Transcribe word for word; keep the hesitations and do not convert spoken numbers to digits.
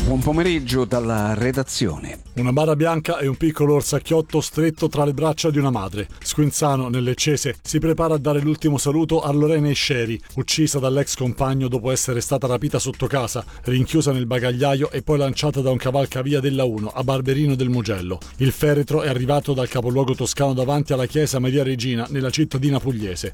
Buon pomeriggio dalla redazione. Una bara bianca e un piccolo orsacchiotto stretto tra le braccia di una madre. Squinzano, nel Leccese, si prepara a dare l'ultimo saluto a Lorena Esceri, uccisa dall'ex compagno dopo essere stata rapita sotto casa, rinchiusa nel bagagliaio e poi lanciata da un cavalcavia della uno a Barberino del Mugello. Il feretro è arrivato dal capoluogo toscano davanti alla chiesa Maria Regina nella cittadina pugliese.